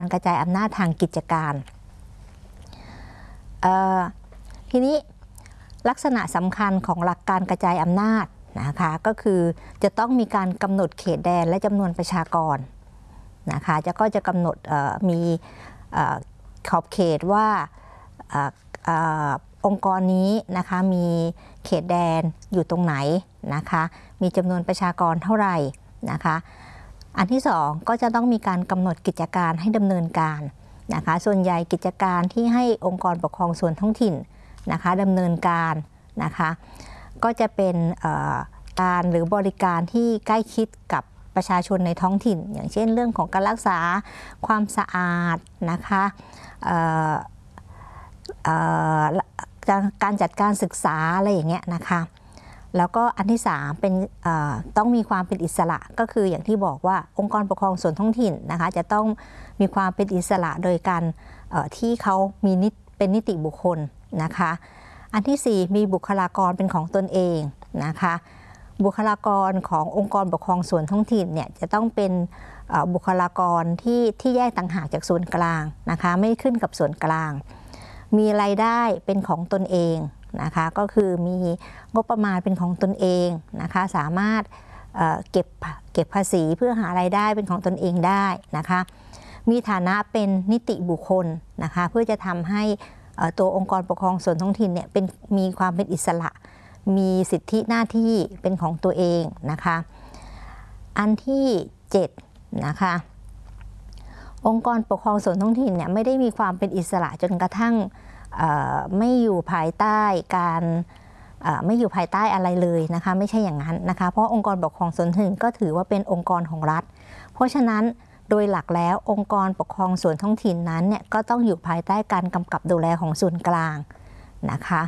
การกระจายอำนาจทางกิจการทีนี้ลักษณะสำคัญของหลักการกระจายอำนาจนะคะก็คือจะต้องมีการกำหนดเขตแดนและจำนวนประชากรนะคะก็จะกำหนดมีขอบเขตว่าองค์กรนี้นะคะมีเขตแดนอยู่ตรงไหนนะคะมีจำนวนประชากรเท่าไหร่นะคะอันที่สองก็จะต้องมีการกำหนดกิจการให้ดำเนินการนะคะส่วนใหญ่กิจการที่ให้องค์กรปกครองส่วนท้องถิ่นนะคะดำเนินการนะคะก็จะเป็นการหรือบริการที่ใกล้ชิดกับประชาชนในท้องถิ่นอย่างเช่นเรื่องของการรักษาความสะอาดนะคะการจัดการศึกษาอะไรอย่างเงี้ยนะคะแล้วก็อันที่3เป็นต้องมีความเป็นอิสระก็คืออย่างที่บอกว่าองค์กรปกครองส่วนท้องถิ่นนะคะจะต้องมีความเป็นอิสระโดยการที่เขามีเป็นนิติบุคคลนะคะอันที่4มีบุคลากรเป็นของตนเองนะคะบุคลากรขององค์กรปกครองส่วนท้องถิ่นเนี่ยจะต้องเป็นบุคลากรที่แยกต่างหากจากส่วนกลางนะคะไม่ขึ้นกับส่วนกลางมีรายได้เป็นของตนเองนะคะก็คือมีงบประมาณเป็นของตนเองนะคะสามารถเก็บภาษีเพื่อหารายได้เป็นของตนเองได้นะคะมีฐานะเป็นนิติบุคคลนะคะเพื่อจะทำให้ตัวองค์กรปกครองส่วนท้องถิ่นเนี่ยมีความเป็นอิสระมีสิทธิหน้าที่เป็นของตัวเองนะคะอันที่7นะคะองค์กรปกครองส่วนท้องถิ่นเนี่ยไม่ได้มีความเป็นอิสระจนกระทั่งไม่อยู่ภายใต้การไม่อยู่ภายใต้อะไรเลยนะคะไม่ใช่อย่างนั้นนะคะเพราะองค์กรปกครองส่วนท้องถิ่นก็ถือว่าเป็นองค์กรของรัฐเพราะฉะนั้นโดยหลักแล้วองค์กรปกครองส่วนท้องถิ่นนั้นเนี่ยก็ต้องอยู่ภายใต้การกำกับดูแลของส่วนกลางนะคะ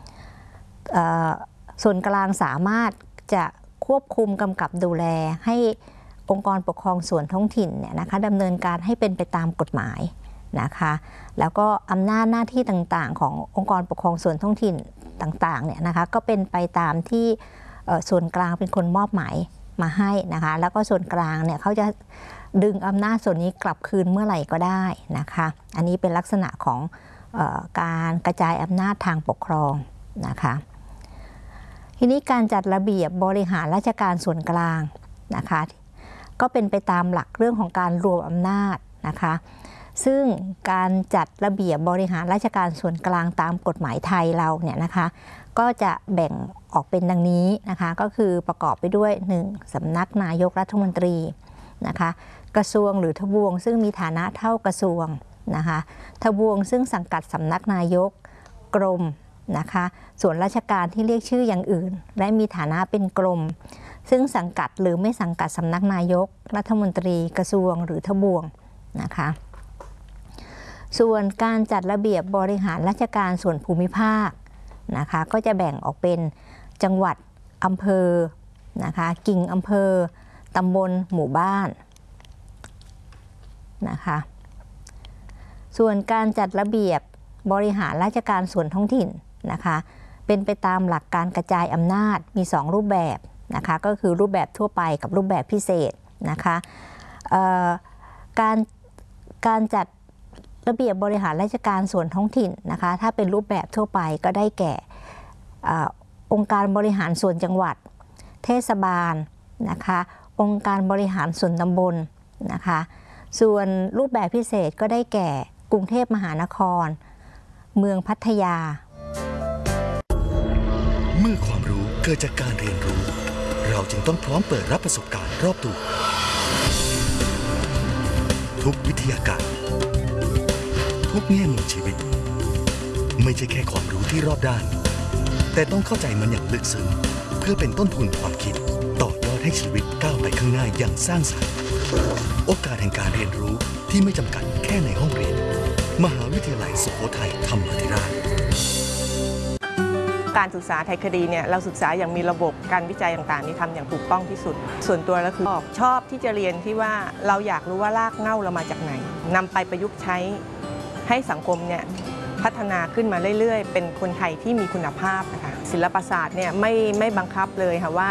ส่วนกลางสามารถจะควบคุมกำกับดูแลให้องค์กรปกครองส่วนท้องถิ่นเนี่ยนะคะดำเนินการให้เป็นไปตามกฎหมายนะคะแล้วก็อำนาจหน้าที่ต่างๆขององค์กรปกครองส่วนท้องถิ่นต่างๆเนี่ยนะคะก็เป็นไปตามที่ส่วนกลางเป็นคนมอบหมายมาให้นะคะแล้วก็ส่วนกลางเนี่ยเขาจะดึงอำนาจส่วนนี้กลับคืนเมื่อไหร่ก็ได้นะคะอันนี้เป็นลักษณะของการกระจายอำนาจทางปกครองนะคะทีนี้การจัดระเบียบบริหารราชการส่วนกลางนะคะก็เป็นไปตามหลักเรื่องของการรวมอำนาจนะคะซึ่งการจัดระเบียบบริหารราชการส่วนกลางตามกฎหมายไทยเราเนี่ยนะคะก็จะแบ่งออกเป็นดังนี้นะคะก็คือประกอบไปด้วย1สำนักนายกรัฐมนตรีนะคะกระทรวงหรือทบวงซึ่งมีฐานะเท่ากระทรวงนะคะทบวงซึ่งสังกัดสำนักนายกกรมนะคะส่วนราชการที่เรียกชื่ออย่างอื่นและมีฐานะเป็นกรมซึ่งสังกัดหรือไม่สังกัดสำนักนายกรัฐมนตรีกระทรวงหรือทบวงนะคะส่วนการจัดระเบียบบริหารราชการส่วนภูมิภาคนะคะก็จะแบ่งออกเป็นจังหวัดอำเภอนะคะกิ่งอำเภอตำบลหมู่บ้านนะคะส่วนการจัดระเบียบบริหารราชการส่วนท้องถิ่นนะคะเป็นไปตามหลักการกระจายอำนาจมี2รูปแบบนะคะก็คือรูปแบบทั่วไปกับรูปแบบพิเศษนะคะการจัดระเบียบบริหารราชการส่วนท้องถิ่นนะคะถ้าเป็นรูปแบบทั่วไปก็ได้แก่องค์การบริหารส่วนจังหวัดเทศบาลนะคะองค์การบริหารส่วนตำบลนะคะส่วนรูปแบบพิเศษก็ได้แก่กรุงเทพมหานครเมืองพัทยาเมื่อความรู้เกิดจากการเรียนรู้เราจึงต้องพร้อมเปิดรับประสบการณ์รอบตัวทุกวิทยาการทุกแง่มุมชีวิตไม่ใช่แค่ความรู้ที่รอบด้านแต่ต้องเข้าใจมันอย่างลึกซึ้งเพื่อเป็นต้นทุนความคิดต่อยอดให้ชีวิตก้าวไปข้างหน้าอย่างสร้างสรรค์โอกาสแห่งการเรียนรู้ที่ไม่จำกัดแค่ในห้องเรียนมหาวิทยาลัยสุโขทัยธรรมาธิราชการศึกษาไทยคดีเนี่ยเราศึกษาอย่างมีระบบการวิจัยต่างๆนี่ทำอย่างถูกต้องที่สุดส่วนตัวแล้วคือชอบที่จะเรียนที่ว่าเราอยากรู้ว่ารากเหง้าเรามาจากไหนนำไปประยุกต์ใช้ให้สังคมเนี่ยพัฒนาขึ้นมาเรื่อยๆเป็นคนไทยที่มีคุณภาพนะคะศิลปศาสตร์เนี่ยไม่บังคับเลยค่ะว่า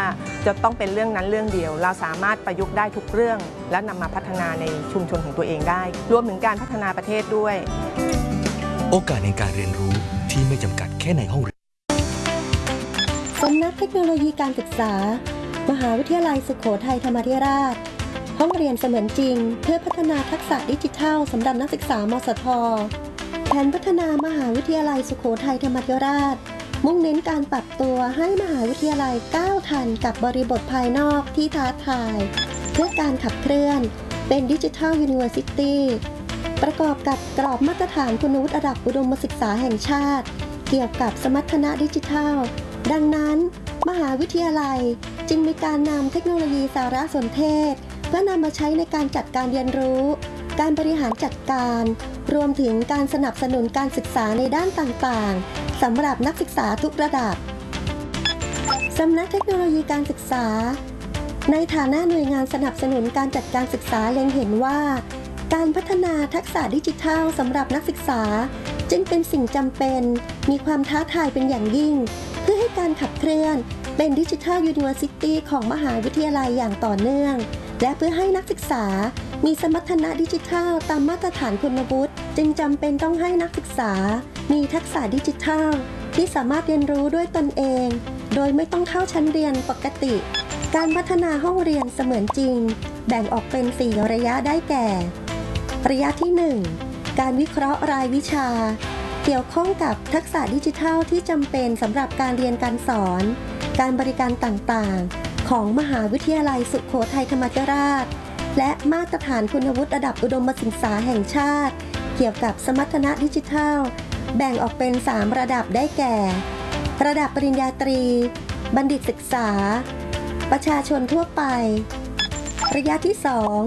จะต้องเป็นเรื่องนั้นเรื่องเดียวเราสามารถประยุกต์ได้ทุกเรื่องและนำมาพัฒนาในชุมชนของตัวเองได้รวมถึงการพัฒนาประเทศด้วยโอกาสในการเรียนรู้ที่ไม่จำกัดแค่ในห้องเรียนสำนักเทคโนโลยีการศึกษามหาวิทยาลัยสุโขทัยธรรมาธิราชห้องเรียนเสมือนจริงเพื่อพัฒนาทักษะดิจิทัลสำหรับนักศึกษามสท.แผนพัฒนามหาวิทยาลัยสุโขทัยธรรมาธิราชมุ่งเน้นการปรับตัวให้มหาวิทยาลัยก้าวทันกับบริบทภายนอกที่ท้าทายเพื่อการขับเคลื่อนเป็นดิจิทัลยูนิเวอร์ซิตี้ประกอบกับกรอบมาตรฐานคุณวุฒิระดับอุดมศึกษาแห่งชาติเกี่ยวกับสมรรถนะดิจิทัลดังนั้นมหาวิทยาลัยจึงมีการนำเทคโนโลยีสารสนเทศเพื่อนำมาใช้ในการจัดการเรียนรู้การบริหารจัดการรวมถึงการสนับสนุนการศึกษาในด้านต่างๆสำหรับนักศึกษาทุกระดับสำนักเทคโนโลยีการศึกษาในฐานะหน่วยงานสนับสนุนการจัดการศึกษาเล็งเห็นว่าการพัฒนาทักษะดิจิทัลสำหรับนักศึกษาจึงเป็นสิ่งจำเป็นมีความท้าทายเป็นอย่างยิ่งเพื่อให้การขับเคลื่อนเป็นดิจิทัลยูนิเวอร์ซิตี้ของมหาวิทยาลัยอย่างต่อเนื่องและเพื่อให้นักศึกษามีสมรรถนะดิจิทัลตามมาตรฐานคุณวุฒิจึงจำเป็นต้องให้นักศึกษามีทักษะดิจิทัลที่สามารถเรียนรู้ด้วยตนเองโดยไม่ต้องเข้าชั้นเรียนปกติการพัฒนาห้องเรียนเสมือนจริงแบ่งออกเป็น4ระยะได้แก่ระยะที่1การวิเคราะห์รายวิชาเกี่ยวข้องกับทักษะดิจิทัลที่จำเป็นสำหรับการเรียนการสอนการบริการต่างๆของมหาวิทยาลัยสุโขทัยธรรมาธิราชและมาตรฐานคุณวุฒิระดับอุดมศึกษาแห่งชาติเกี่ยวกับสมรรถนะดิจิทัลแบ่งออกเป็น3ระดับได้แก่ระดับปริญญาตรีบัณฑิตศึกษาประชาชนทั่วไประยะที่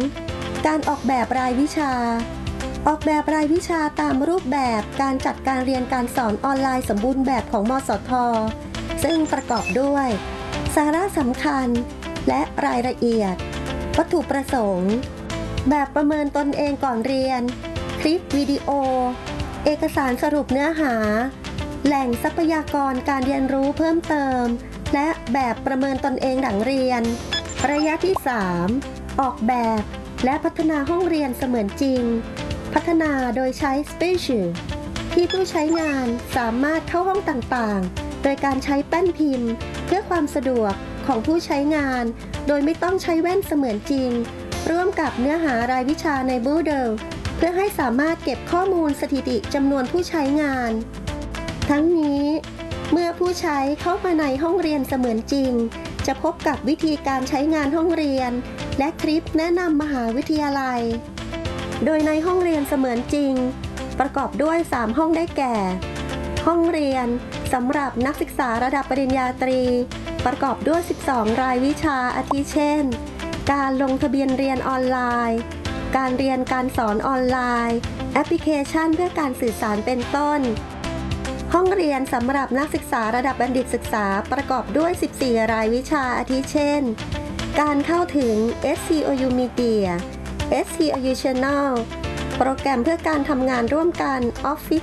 2การออกแบบรายวิชาออกแบบรายวิชาตามรูปแบบการจัดการเรียนการสอนออนไลน์สมบูรณ์แบบของมสท.ซึ่งประกอบด้วยสาระสำคัญและรายละเอียดวัตถุประสงค์แบบประเมินตนเองก่อนเรียนคลิปวิดีโอเอกสารสรุปเนื้อหาแหล่งทรัพยากรการเรียนรู้เพิ่มเติมและแบบประเมินตนเองหลังเรียนระยะที่3ออกแบบและพัฒนาห้องเรียนเสมือนจริงพัฒนาโดยใช้ Spatial ที่ผู้ใช้งานสามารถเข้าห้องต่างๆโดยการใช้แป้นพิมพ์เพื่อความสะดวกของผู้ใช้งานโดยไม่ต้องใช้แว่นเสมือนจริงร่วมกับเนื้อหารายวิชาใน Moodle เพื่อให้สามารถเก็บข้อมูลสถิติจำนวนผู้ใช้งานทั้งนี้เมื่อผู้ใช้เข้ามาในห้องเรียนเสมือนจริงจะพบกับวิธีการใช้งานห้องเรียนและคลิปแนะนำมหาวิทยาลัยโดยในห้องเรียนเสมือนจริงประกอบด้วย3ห้องได้แก่ห้องเรียนสำหรับนักศึกษาระดับปริญญาตรีประกอบด้วย12รายวิชาอาทิเช่นการลงทะเบียนเรียนออนไลน์การเรียนการสอนออนไลน์แอปพลิเคชันเพื่อการสื่อสารเป็นต้นห้องเรียนสำหรับนักศึกษาระดับบัณฑิตศึกษาประกอบด้วย14รายวิชาอาทิเช่นการเข้าถึง SCOU Media SCOU Channel โปรแกรมเพื่อการทำงานร่วมกัน Office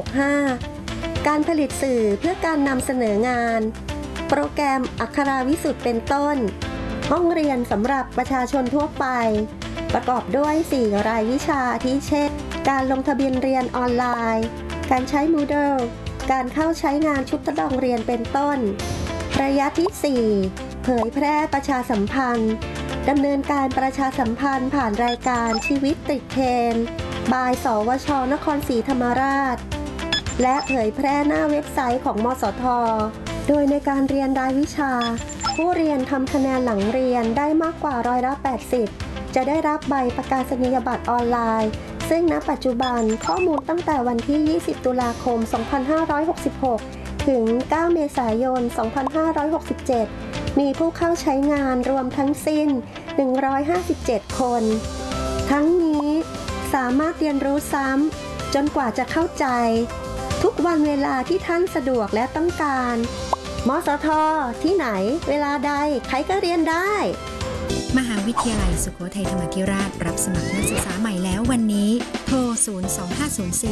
365การผลิตสื่อเพื่อการนำเสนองานโปรแกรมอักขราวิสุทธ์เป็นต้นห้องเรียนสำหรับประชาชนทั่วไปประกอบด้วย4รายวิชาอาทิเช่นการลงทะเบียนเรียนออนไลน์การใช้ Moodle การเข้าใช้งานชุดทดลองเรียนเป็นต้นระยะที่4เผยแพร่ประชาสัมพันธ์ดำเนินการประชาสัมพันธ์ผ่านรายการชีวิตติดเทรนด์บายสวช.นครศรีธรรมราชและเผยแพร่หน้าเว็บไซต์ของมสท.โดยในการเรียนรายวิชาผู้เรียนทำคะแนนหลังเรียนได้มากกว่า80%จะได้รับใบประกาศนียบัตรออนไลน์ซึ่งณปัจจุบันข้อมูลตั้งแต่วันที่20ตุลาคม2566ถึง9เมษายน2567มีผู้เข้าใช้งานรวมทั้งสิ้น157คนทั้งนี้สามารถเรียนรู้ซ้ำจนกว่าจะเข้าใจทุกวันเวลาที่ท่านสะดวกและต้องการมสท.ที่ไหนเวลาใดใครก็เรียนได้มหาวิทยาลัยสุโขทัยธรรมาธิราชรับสมัครนักศึกษาใหม่แล้ววันนี้โทร02504